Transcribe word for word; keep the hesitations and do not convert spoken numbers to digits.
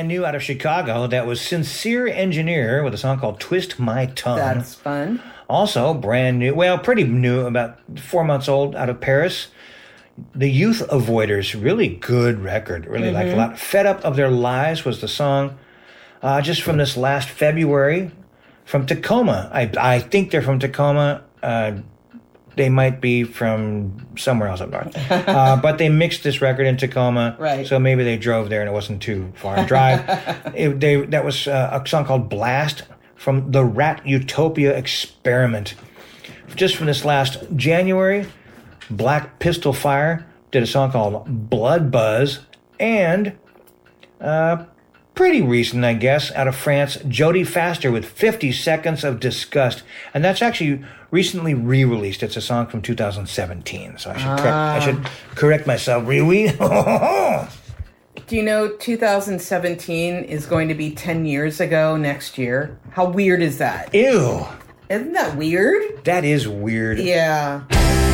brand new out of Chicago. That was Sincere Engineer with a song called Twist My Tongue. That's fun. Also, brand new, well, pretty new, about four months old, out of Paris. The Youth Avoiders, really good record. Really mm-hmm. liked a lot. Fed Up of Their Lives was the song. Uh, just from this last February, from Tacoma. I I think they're from Tacoma. Uh, they might be from somewhere else up north. Uh, but they mixed this record in Tacoma. Right. So maybe they drove there and it wasn't too far a drive. it, they, that was uh, a song called Blast from the Rat Utopia Experiment. Just from this last January, Black Pistol Fire did a song called Blood Buzz. And uh, pretty recent, I guess, out of France, Jodie Faster with fifty Seconds of Disgust. And that's actually recently re-released. It's a song from two thousand seventeen. So I should, correct, I should correct myself. Really? Do you know two thousand seventeen is going to be ten years ago next year? How weird is that? Ew. Isn't that weird? That is weird. Yeah.